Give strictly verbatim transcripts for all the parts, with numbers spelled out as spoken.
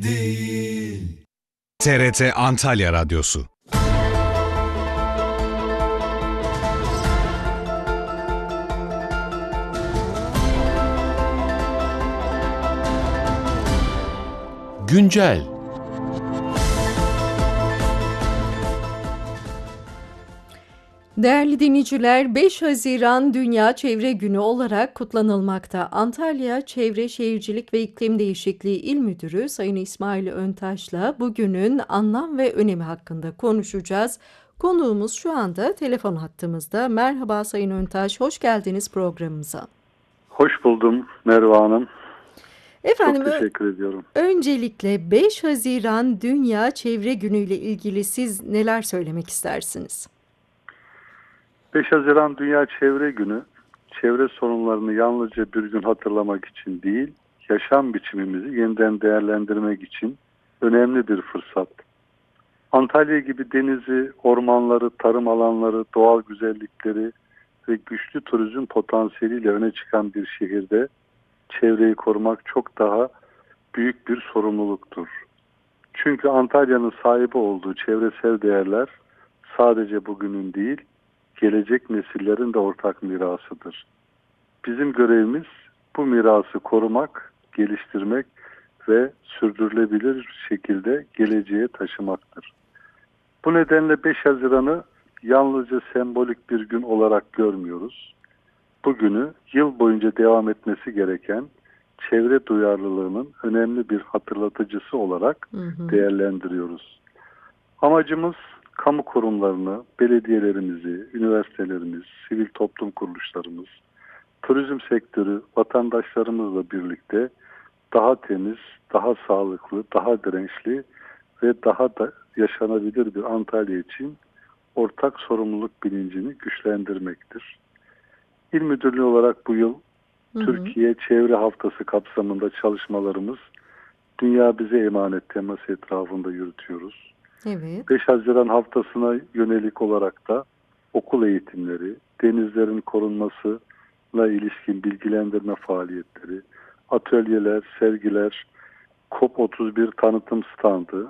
değil. T R T Antalya Radyosu. Güncel. Değerli dinleyiciler, beş Haziran Dünya Çevre Günü olarak kutlanılmakta. Antalya Çevre Şehircilik ve İklim Değişikliği İl Müdürü Sayın İsmail Öntaş'la bugünün anlam ve önemi hakkında konuşacağız. Konuğumuz şu anda telefon hattımızda. Merhaba Sayın Öntaş, hoş geldiniz programımıza. Hoş buldum Merve Hanım. Efendim, Çok teşekkür ediyorum. Öncelikle beş Haziran Dünya Çevre Günü ile ilgili siz neler söylemek istersiniz? beş Haziran Dünya Çevre Günü, çevre sorunlarını yalnızca bir gün hatırlamak için değil, yaşam biçimimizi yeniden değerlendirmek için önemli bir fırsat. Antalya gibi denizi, ormanları, tarım alanları, doğal güzellikleri ve güçlü turizm potansiyeliyle öne çıkan bir şehirde çevreyi korumak çok daha büyük bir sorumluluktur. Çünkü Antalya'nın sahibi olduğu çevresel değerler sadece bugünün değil, gelecek nesillerin de ortak mirasıdır. Bizim görevimiz bu mirası korumak, geliştirmek ve sürdürülebilir şekilde geleceğe taşımaktır. Bu nedenle beş Haziran'ı yalnızca sembolik bir gün olarak görmüyoruz. Bugünü yıl boyunca devam etmesi gereken çevre duyarlılığının önemli bir hatırlatıcısı olarak hı hı. değerlendiriyoruz. Amacımız kamu kurumlarını, belediyelerimizi, üniversitelerimiz, sivil toplum kuruluşlarımız, turizm sektörü vatandaşlarımızla birlikte daha temiz, daha sağlıklı, daha dirençli ve daha da yaşanabilir bir Antalya için ortak sorumluluk bilincini güçlendirmektir. İl Müdürlüğü olarak bu yıl hı hı. Türkiye Çevre Haftası kapsamında çalışmalarımız Dünya Bize Emanet teması etrafında yürütüyoruz. Evet. beş Haziran haftasına yönelik olarak da okul eğitimleri, denizlerin korunmasına ilişkin bilgilendirme faaliyetleri, atölyeler, sergiler, COP otuz bir tanıtım standı,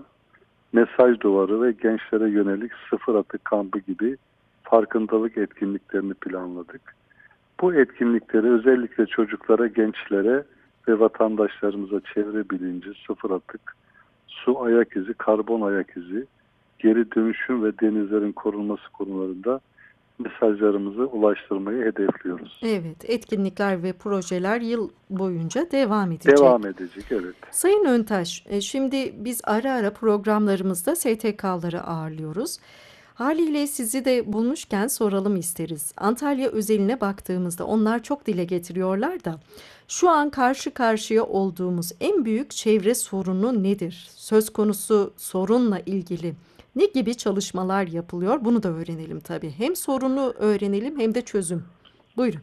mesaj duvarı ve gençlere yönelik sıfır atık kampı gibi farkındalık etkinliklerini planladık. Bu etkinlikleri özellikle çocuklara, gençlere ve vatandaşlarımıza çevre bilinci, sıfır atık, su ayak izi, karbon ayak izi, geri dönüşüm ve denizlerin korunması konularında mesajlarımızı ulaştırmayı hedefliyoruz. Evet, etkinlikler ve projeler yıl boyunca devam edecek. Devam edecek, evet. Sayın Öntaş, şimdi biz ara ara programlarımızda S T K'ları ağırlıyoruz. Haliyle sizi de bulmuşken soralım isteriz. Antalya özeline baktığımızda onlar çok dile getiriyorlar da şu an karşı karşıya olduğumuz en büyük çevre sorunu nedir? Söz konusu sorunla ilgili ne gibi çalışmalar yapılıyor? Bunu da öğrenelim tabii. Hem sorunu öğrenelim hem de çözüm. Buyurun.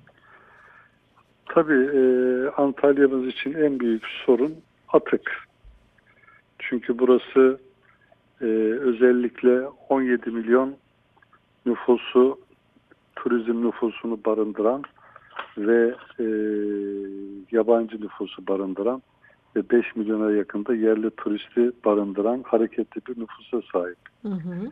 Tabii e, Antalya'mız için en büyük sorun atık. Çünkü burası e, özellikle on yedi milyon nüfusu, turizm nüfusunu barındıran ve e, yabancı nüfusu barındıran ve beş milyona yakında yerli turisti barındıran hareketli bir nüfusa sahip. Hı hı.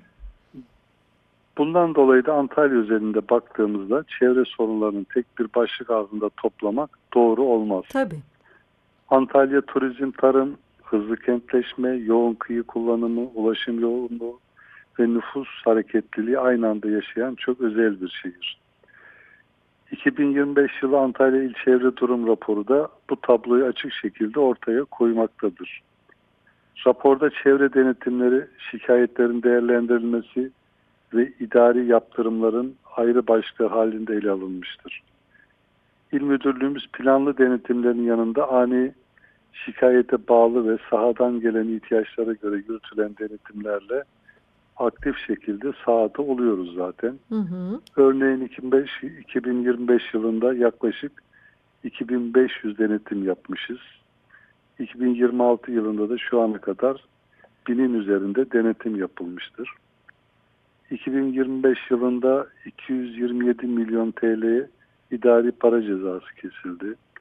Bundan dolayı da Antalya özelinde baktığımızda çevre sorunlarının tek bir başlık altında toplamak doğru olmaz. Tabii. Antalya turizm, tarım, hızlı kentleşme, yoğun kıyı kullanımı, ulaşım yoğunluğu ve nüfus hareketliliği aynı anda yaşayan çok özel bir şehir. iki bin yirmi beş yılı Antalya İl Çevre Durum Raporu da bu tabloyu açık şekilde ortaya koymaktadır. Raporda çevre denetimleri, şikayetlerin değerlendirilmesi ve idari yaptırımların ayrı başlığı halinde ele alınmıştır. İl Müdürlüğümüz planlı denetimlerin yanında ani şikayete bağlı ve sahadan gelen ihtiyaçlara göre yürütülen denetimlerle aktif şekilde sahada oluyoruz zaten. Hı hı. Örneğin iki bin yirmi beş yılında yaklaşık iki bin beş yüz denetim yapmışız. iki bin yirmi altı yılında da şu ana kadar binin üzerinde denetim yapılmıştır. iki bin yirmi beş yılında iki yüz yirmi yedi milyon T L idari para cezası kesildi.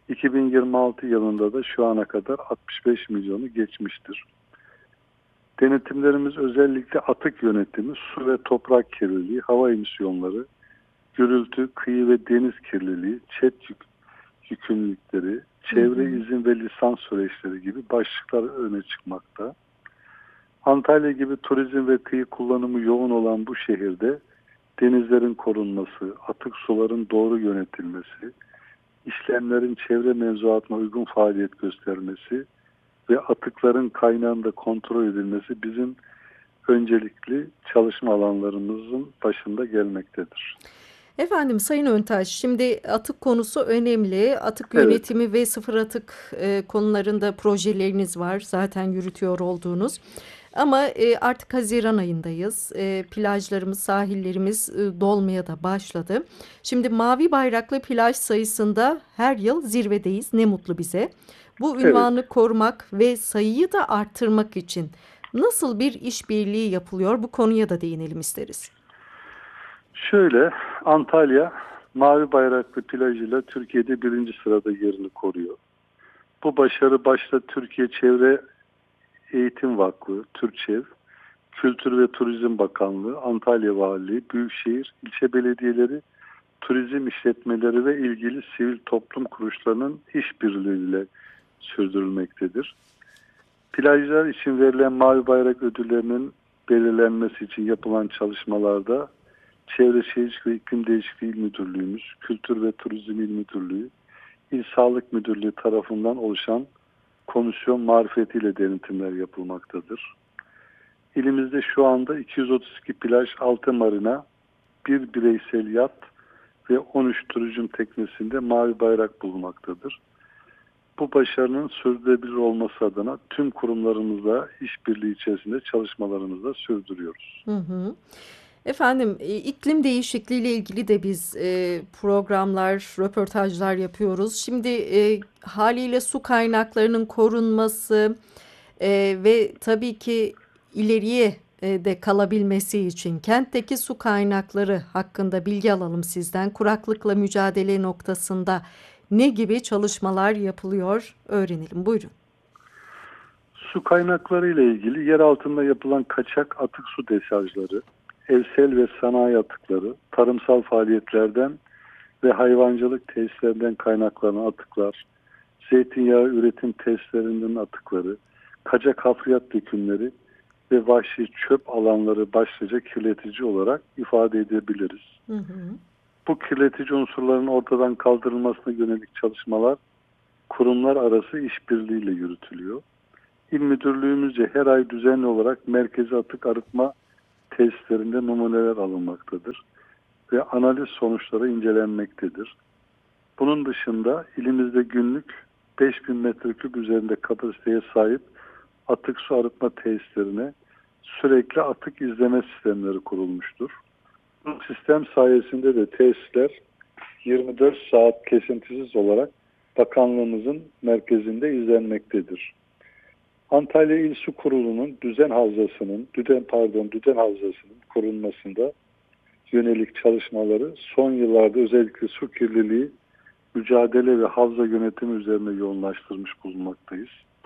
iki bin yirmi altı yılında da şu ana kadar altmış beş milyonu geçmiştir. Denetimlerimiz özellikle atık yönetimi, su ve toprak kirliliği, hava emisyonları, gürültü, kıyı ve deniz kirliliği, çet yük, yükümlülükleri, çevre izin ve lisans süreçleri gibi başlıklar öne çıkmakta. Antalya gibi turizm ve kıyı kullanımı yoğun olan bu şehirde denizlerin korunması, atık suların doğru yönetilmesi, işlemlerin çevre mevzuatına uygun faaliyet göstermesi ve atıkların kaynağında kontrol edilmesi bizim öncelikli çalışma alanlarımızın başında gelmektedir. Efendim Sayın Öntaş, şimdi atık konusu önemli. Atık Evet. yönetimi ve sıfır atık e, konularında projeleriniz var. Zaten yürütüyor olduğunuz. Ama e, artık Haziran ayındayız. E, plajlarımız, sahillerimiz e, dolmaya da başladı. Şimdi mavi bayraklı plaj sayısında her yıl zirvedeyiz. Ne mutlu bize. Bu ünvanı Evet. korumak ve sayıyı da arttırmak için nasıl bir işbirliği yapılıyor? Bu konuya da değinelim isteriz. Şöyle, Antalya mavi bayraklı plajıyla Türkiye'de birinci sırada yerini koruyor. Bu başarı başta Türkiye Çevre Eğitim Vakfı, TÜRKÇEV, Kültür ve Turizm Bakanlığı, Antalya Valiliği, Büyükşehir, ilçe belediyeleri, turizm işletmeleri ve ilgili sivil toplum kuruluşlarının işbirliğiyle sürdürülmektedir. Plajlar için verilen mavi bayrak ödüllerinin belirlenmesi için yapılan çalışmalarda Çevre Şehircilik ve İklim Değişikliği İl Müdürlüğümüz, Kültür ve Turizm İl Müdürlüğü, İl Sağlık Müdürlüğü tarafından oluşan komisyon marifetiyle denetimler yapılmaktadır. İlimizde şu anda iki yüz otuz iki plaj, altı marina, bir bireysel yat ve on üç turizm teknesinde mavi bayrak bulunmaktadır. Bu başarının sürdürülebilir olması adına tüm kurumlarımızla işbirliği içerisinde çalışmalarımızı da sürdürüyoruz. Hı hı. Efendim e, iklim değişikliği ile ilgili de biz e, programlar, röportajlar yapıyoruz. Şimdi e, haliyle su kaynaklarının korunması e, ve tabii ki ileriye e, de kalabilmesi için kentteki su kaynakları hakkında bilgi alalım sizden. Kuraklıkla mücadele noktasında ne gibi çalışmalar yapılıyor öğrenelim. Buyurun. Su kaynakları ile ilgili yer altında yapılan kaçak atık su deşarjları, evsel ve sanayi atıkları, tarımsal faaliyetlerden ve hayvancılık tesislerinden kaynaklanan atıklar, zeytinyağı üretim tesislerinden atıkları, kaçak hafriyat dökümleri ve vahşi çöp alanları başlıca kirletici olarak ifade edebiliriz. Hı hı. Bu kirletici unsurların ortadan kaldırılmasına yönelik çalışmalar kurumlar arası işbirliğiyle yürütülüyor. İl Müdürlüğümüzce her ay düzenli olarak merkezi atık arıtma tesislerinde numuneler alınmaktadır ve analiz sonuçları incelenmektedir. Bunun dışında ilimizde günlük beş bin metreküp üzerinde kapasiteye sahip atık su arıtma tesislerine sürekli atık izleme sistemleri kurulmuştur. Bu sistem sayesinde de tesisler yirmi dört saat kesintisiz olarak bakanlığımızın merkezinde izlenmektedir. Antalya İl Su Kurulu'nun düzen havzasının, düzen pardon düzen havzasının korunmasında yönelik çalışmaları son yıllarda özellikle su kirliliği, mücadele ve havza yönetimi üzerine yoğunlaştırmış bulunmaktayız.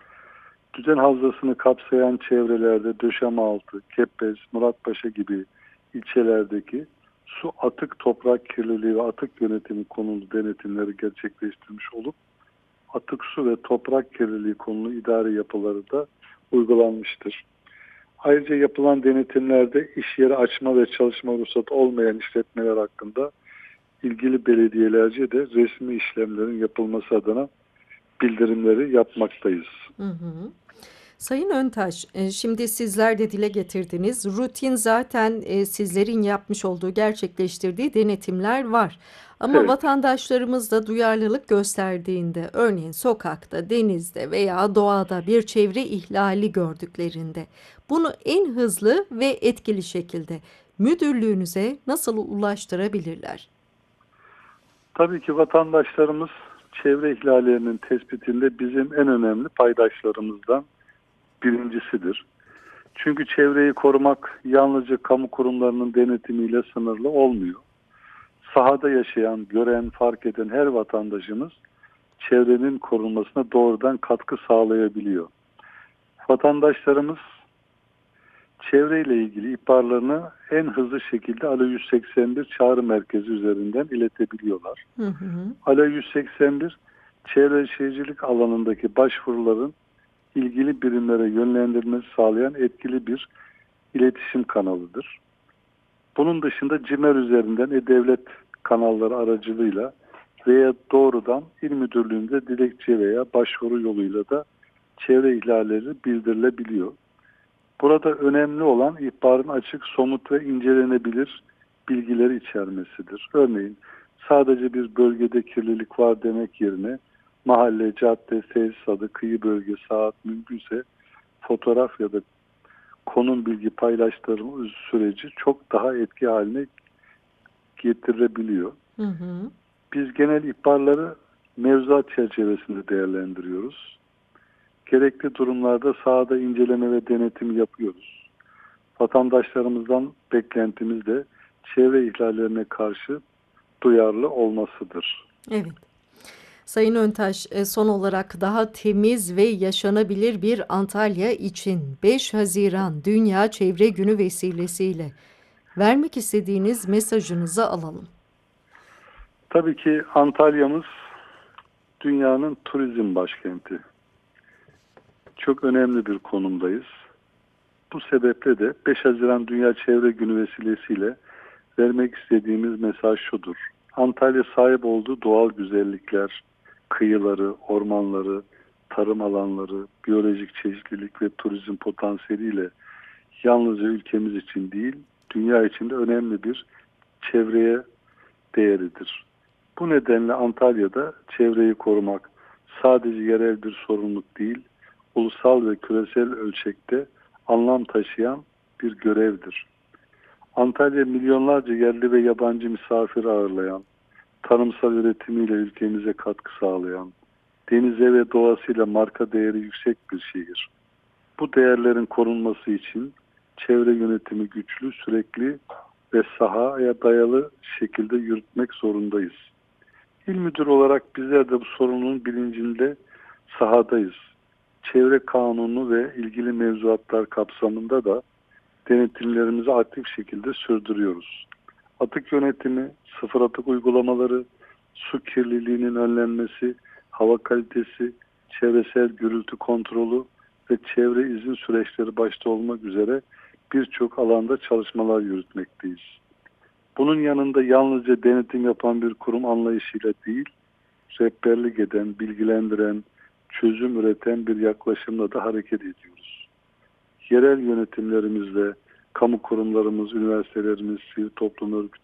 Düzen havzasını kapsayan çevrelerde Döşemealtı, Kepez, Muratpaşa gibi ilçelerdeki su atık toprak kirliliği ve atık yönetimi konulu denetimleri gerçekleştirmiş olup atık su ve toprak kirliliği konulu idari yapıları da uygulanmıştır. Ayrıca yapılan denetimlerde iş yeri açma ve çalışma ruhsatı olmayan işletmeler hakkında ilgili belediyelerce de resmi işlemlerin yapılması adına bildirimleri yapmaktayız. Hı hı. Sayın Öntaş, e, şimdi sizler de dile getirdiniz. Rutin zaten e, sizlerin yapmış olduğu, gerçekleştirdiği denetimler var. Ama Evet. vatandaşlarımız da duyarlılık gösterdiğinde, örneğin sokakta, denizde veya doğada bir çevre ihlali gördüklerinde bunu en hızlı ve etkili şekilde müdürlüğünüze nasıl ulaştırabilirler? Tabii ki vatandaşlarımız çevre ihlallerinin tespitinde bizim en önemli paydaşlarımızdan birincisidir. Çünkü çevreyi korumak yalnızca kamu kurumlarının denetimiyle sınırlı olmuyor. Sahada yaşayan, gören, fark eden her vatandaşımız çevrenin korunmasına doğrudan katkı sağlayabiliyor. Vatandaşlarımız çevreyle ilgili ihbarlarını en hızlı şekilde Alo yüz seksen bir çağrı merkezi üzerinden iletebiliyorlar. Hı hı. Alo yüz seksen bir çevre şehircilik alanındaki başvuruların ilgili birimlere yönlendirmesi sağlayan etkili bir iletişim kanalıdır. Bunun dışında CİMER üzerinden e-devlet kanalları aracılığıyla veya doğrudan İl Müdürlüğü'nde dilekçe veya başvuru yoluyla da çevre ihlalleri bildirilebiliyor. Burada önemli olan ihbarın açık, somut ve incelenebilir bilgileri içermesidir. Örneğin sadece bir bölgede kirlilik var demek yerine mahalle, cadde, tesis adı, kıyı bölge, saat, mümkünse fotoğraf ya da konum bilgi paylaştırma süreci çok daha etki haline getirilebiliyor. Hı hı. Biz genel ihbarları mevzuat çerçevesinde değerlendiriyoruz. Gerekli durumlarda sahada inceleme ve denetim yapıyoruz. Vatandaşlarımızdan beklentimiz de çevre ihlallerine karşı duyarlı olmasıdır. Evet. Sayın Öntaş, e, son olarak daha temiz ve yaşanabilir bir Antalya için beş Haziran Dünya Çevre Günü vesilesiyle vermek istediğiniz mesajınızı alalım. Tabii ki Antalya'mız dünyanın turizm başkenti. Çok önemli bir konumdayız. Bu sebeple de beş Haziran Dünya Çevre Günü vesilesiyle vermek istediğimiz mesaj şudur. Antalya sahip olduğu doğal güzellikler, kıyıları, ormanları, tarım alanları, biyolojik çeşitlilik ve turizm potansiyeliyle yalnızca ülkemiz için değil, dünya için de önemli bir çevreye değeridir. Bu nedenle Antalya'da çevreyi korumak sadece yerel bir sorumluluk değil, ulusal ve küresel ölçekte anlam taşıyan bir görevdir. Antalya milyonlarca yerli ve yabancı misafir ağırlayan, tarımsal üretimiyle ülkemize katkı sağlayan, denize ve doğasıyla marka değeri yüksek bir şehir. Bu değerlerin korunması için çevre yönetimi güçlü, sürekli ve sahaya dayalı şekilde yürütmek zorundayız. İl müdürü olarak bizler de bu sorunun bilincinde sahadayız. Çevre kanunu ve ilgili mevzuatlar kapsamında da denetimlerimizi aktif şekilde sürdürüyoruz. Atık yönetimi, sıfır atık uygulamaları, su kirliliğinin önlenmesi, hava kalitesi, çevresel gürültü kontrolü ve çevre izin süreçleri başta olmak üzere birçok alanda çalışmalar yürütmekteyiz. Bunun yanında yalnızca denetim yapan bir kurum anlayışıyla değil, rehberlik eden, bilgilendiren, çözüm üreten bir yaklaşımla da hareket ediyoruz. Yerel yönetimlerimizle, kamu kurumlarımız, üniversitelerimiz, sivil toplum örgütleri,